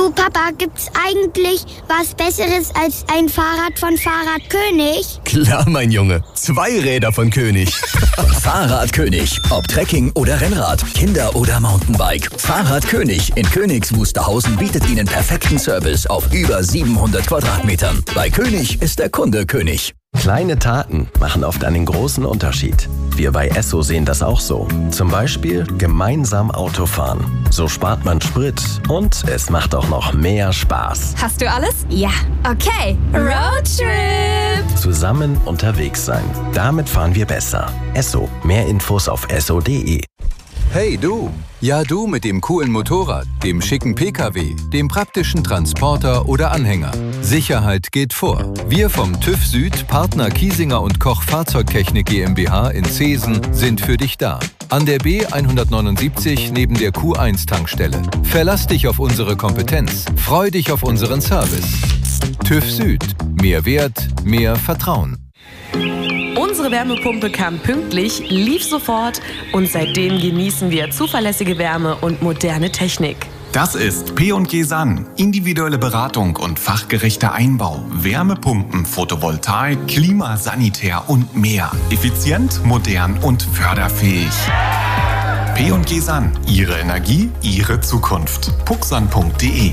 Du Papa, gibt's eigentlich was Besseres als ein Fahrrad von Fahrradkönig? Klar, mein Junge. 2 Räder von König. Fahrradkönig. Ob Trekking oder Rennrad, Kinder- oder Mountainbike. Fahrradkönig in Königs Wusterhausen bietet Ihnen perfekten Service auf über 700 Quadratmetern. Bei König ist der Kunde König. Kleine Taten machen oft einen großen Unterschied. Wir bei Esso sehen das auch so. Zum Beispiel gemeinsam Autofahren. So spart man Sprit und es macht auch noch mehr Spaß. Hast du alles? Ja. Okay, Roadtrip! Zusammen unterwegs sein. Damit fahren wir besser. Esso. Mehr Infos auf esso.de. Hey du! Ja du mit dem coolen Motorrad, dem schicken PKW, dem praktischen Transporter oder Anhänger. Sicherheit geht vor. Wir vom TÜV Süd, Partner Kiesinger und Koch Fahrzeugtechnik GmbH in Zeesen sind für dich da. An der B179 neben der Q1-Tankstelle. Verlass dich auf unsere Kompetenz. Freu dich auf unseren Service. TÜV Süd. Mehr Wert, mehr Vertrauen. Unsere Wärmepumpe kam pünktlich, lief sofort und seitdem genießen wir zuverlässige Wärme und moderne Technik. Das ist P&G Sun. Individuelle Beratung und fachgerechter Einbau. Wärmepumpen, Photovoltaik, Klima, Sanitär und mehr. Effizient, modern und förderfähig. P&G Sun. Ihre Energie, Ihre Zukunft. pucksun.de.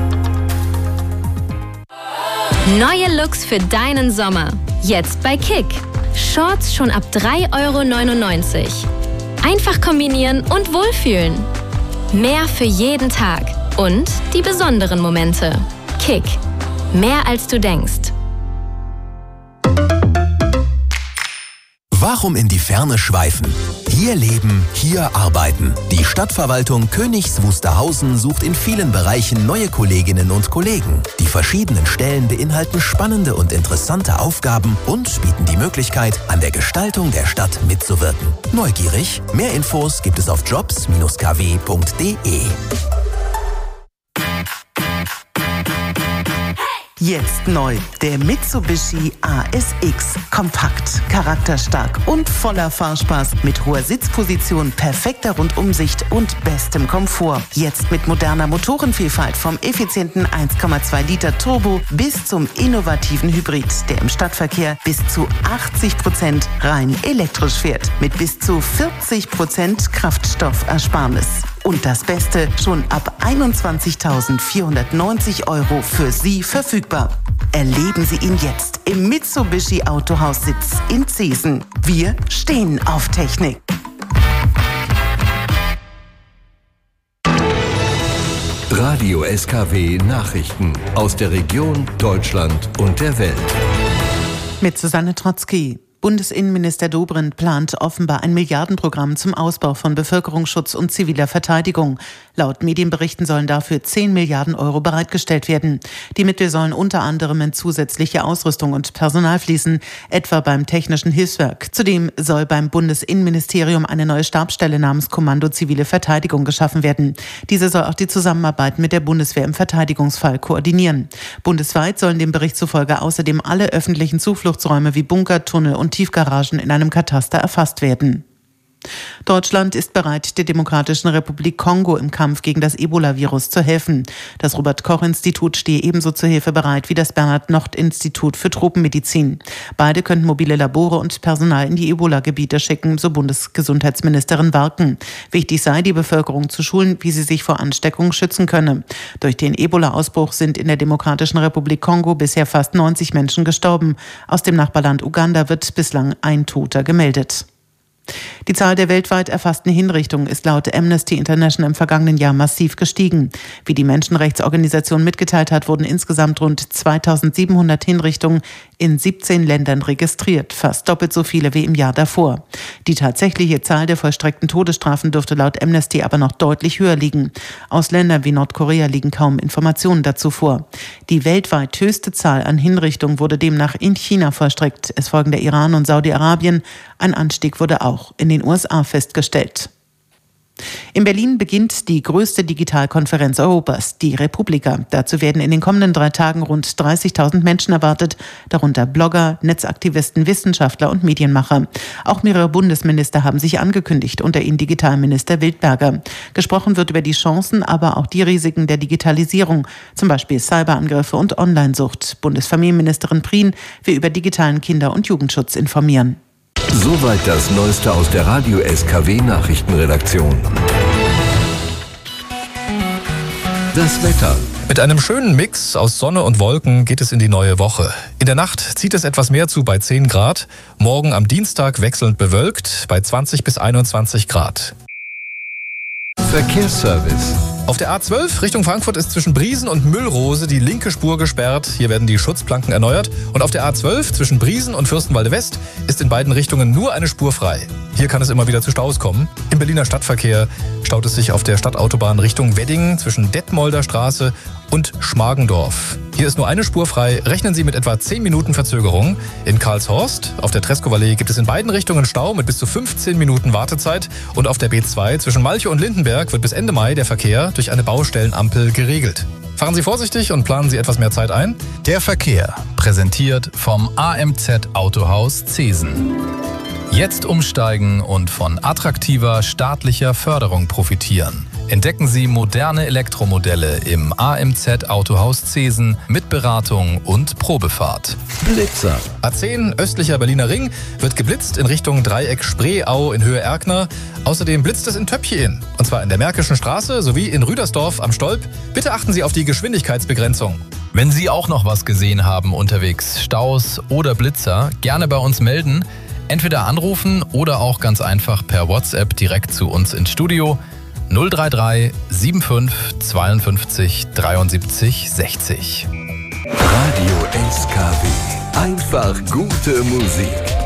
Neue Looks für deinen Sommer. Jetzt bei Kick. Shorts schon ab 3,99 €. Einfach kombinieren und wohlfühlen. Mehr für jeden Tag. Und die besonderen Momente. Kick. Mehr als du denkst. Warum in die Ferne schweifen? Hier leben, hier arbeiten. Die Stadtverwaltung Königs Wusterhausen sucht in vielen Bereichen neue Kolleginnen und Kollegen. Die verschiedenen Stellen beinhalten spannende und interessante Aufgaben und bieten die Möglichkeit, an der Gestaltung der Stadt mitzuwirken. Neugierig? Mehr Infos gibt es auf jobs-kw.de. Jetzt neu, der Mitsubishi ASX. Kompakt, charakterstark und voller Fahrspaß. Mit hoher Sitzposition, perfekter Rundumsicht und bestem Komfort. Jetzt mit moderner Motorenvielfalt vom effizienten 1,2 Liter Turbo bis zum innovativen Hybrid, der im Stadtverkehr bis zu 80% rein elektrisch fährt. Mit bis zu 40% Kraftstoffersparnis. Und das Beste, schon ab 21.490 € für Sie verfügbar. Erleben Sie ihn jetzt im Mitsubishi Autohaussitz in Zeesen. Wir stehen auf Technik. Radio SKW Nachrichten aus der Region, Deutschland und der Welt. Mit Susanne Trotzki. Bundesinnenminister Dobrindt plant offenbar ein Milliardenprogramm zum Ausbau von Bevölkerungsschutz und ziviler Verteidigung. Laut Medienberichten sollen dafür 10 Milliarden € bereitgestellt werden. Die Mittel sollen unter anderem in zusätzliche Ausrüstung und Personal fließen, etwa beim Technischen Hilfswerk. Zudem soll beim Bundesinnenministerium eine neue Stabsstelle namens Kommando Zivile Verteidigung geschaffen werden. Diese soll auch die Zusammenarbeit mit der Bundeswehr im Verteidigungsfall koordinieren. Bundesweit sollen dem Bericht zufolge außerdem alle öffentlichen Zufluchtsräume wie Bunker, Tunnel und Tiefgaragen in einem Kataster erfasst werden. Deutschland ist bereit, der Demokratischen Republik Kongo im Kampf gegen das Ebola-Virus zu helfen. Das Robert-Koch-Institut stehe ebenso zur Hilfe bereit wie das Bernhard-Nocht-Institut für Tropenmedizin. Beide könnten mobile Labore und Personal in die Ebola-Gebiete schicken, so Bundesgesundheitsministerin Warken. Wichtig sei, die Bevölkerung zu schulen, wie sie sich vor Ansteckung schützen könne. Durch den Ebola-Ausbruch sind in der Demokratischen Republik Kongo bisher fast 90 Menschen gestorben. Aus dem Nachbarland Uganda wird bislang ein Toter gemeldet. Die Zahl der weltweit erfassten Hinrichtungen ist laut Amnesty International im vergangenen Jahr massiv gestiegen. Wie die Menschenrechtsorganisation mitgeteilt hat, wurden insgesamt rund 2700 Hinrichtungen in 17 Ländern registriert, fast doppelt so viele wie im Jahr davor. Die tatsächliche Zahl der vollstreckten Todesstrafen dürfte laut Amnesty aber noch deutlich höher liegen. Aus Ländern wie Nordkorea liegen kaum Informationen dazu vor. Die weltweit höchste Zahl an Hinrichtungen wurde demnach in China vollstreckt. Es folgen der Iran und Saudi-Arabien. Ein Anstieg wurde auch in den USA festgestellt. In Berlin beginnt die größte Digitalkonferenz Europas, die Republika. Dazu werden in den kommenden 3 Tagen rund 30.000 Menschen erwartet, darunter Blogger, Netzaktivisten, Wissenschaftler und Medienmacher. Auch mehrere Bundesminister haben sich angekündigt, unter ihnen Digitalminister Wildberger. Gesprochen wird über die Chancen, aber auch die Risiken der Digitalisierung, zum Beispiel Cyberangriffe und Onlinesucht. Bundesfamilienministerin Prien will über digitalen Kinder- und Jugendschutz informieren. Soweit das Neueste aus der Radio-SKW-Nachrichtenredaktion. Das Wetter. Mit einem schönen Mix aus Sonne und Wolken geht es in die neue Woche. In der Nacht zieht es etwas mehr zu bei 10 Grad. Morgen am Dienstag wechselnd bewölkt bei 20 bis 21 Grad. Verkehrsservice. Auf der A12 Richtung Frankfurt ist zwischen Briesen und Müllrose die linke Spur gesperrt. Hier werden die Schutzplanken erneuert. Und auf der A12 zwischen Briesen und Fürstenwalde West ist in beiden Richtungen nur eine Spur frei. Hier kann es immer wieder zu Staus kommen. Im Berliner Stadtverkehr staut es sich auf der Stadtautobahn Richtung Wedding zwischen Detmolder Straße und Schmargendorf. Hier ist nur eine Spur frei. Rechnen Sie mit etwa 10 Minuten Verzögerung. In Karlshorst auf der Treskowallee gibt es in beiden Richtungen Stau mit bis zu 15 Minuten Wartezeit. Und auf der B2 zwischen Malchow und Lindenberg wird bis Ende Mai der Verkehr durch eine Baustellenampel geregelt. Fahren Sie vorsichtig und planen Sie etwas mehr Zeit ein. Der Verkehr, präsentiert vom AMZ Autohaus Zesen. Jetzt umsteigen und von attraktiver staatlicher Förderung profitieren. Entdecken Sie moderne Elektromodelle im AMZ Autohaus Zesen mit Beratung und Probefahrt. Blitzer. A10 östlicher Berliner Ring wird geblitzt in Richtung Dreieck Spreeau in Höhe Erkner. Außerdem blitzt es in Töppchen, und zwar in der Märkischen Straße sowie in Rüdersdorf am Stolp. Bitte achten Sie auf die Geschwindigkeitsbegrenzung. Wenn Sie auch noch was gesehen haben unterwegs, Staus oder Blitzer, gerne bei uns melden. Entweder anrufen oder auch ganz einfach per WhatsApp direkt zu uns ins Studio 033 75 52 73 60. Radio SKW. Einfach gute Musik.